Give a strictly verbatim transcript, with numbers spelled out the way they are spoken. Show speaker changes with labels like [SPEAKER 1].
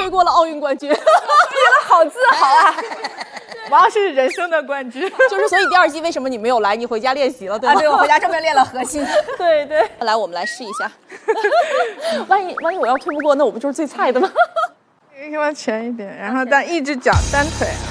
[SPEAKER 1] 过了奥运冠军，觉得
[SPEAKER 2] 好自豪啊！
[SPEAKER 3] 王老师是人生的冠军。
[SPEAKER 1] 就是所以第二季为什么你没有来？你回家练习了，对吧？
[SPEAKER 2] 啊，对，我回家专门练了核心。
[SPEAKER 1] 对对，来，我们来试一下。万一万一我要推不过，那我不就是最菜的吗？
[SPEAKER 3] 可以往前一点，然后但一只脚单腿。